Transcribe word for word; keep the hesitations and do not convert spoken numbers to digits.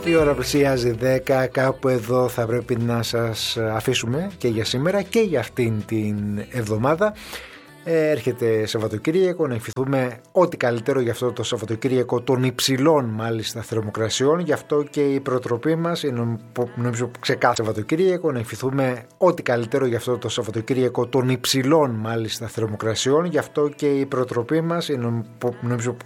Η ώρα πλησιάζει δέκα, κάπου εδώ θα πρέπει να σας αφήσουμε και για σήμερα και για αυτήν την εβδομάδα. Έρχεται Σαββατοκύριακο, να ευχηθούμε ό,τι καλύτερο για αυτό το Σαββατοκύριακο των υψηλών μάλιστα θερμοκρασιών. Γι' αυτό και η προτροπή μας, νομίζω ξεκάθαρα Σαββατοκύριακο, να ευχηθούμε ό,τι καλύτερο για αυτό το Σαββατοκύριακο των υψηλών μάλιστα θερμοκρασιών. Γι' αυτό και η προτροπή μας, νομίζω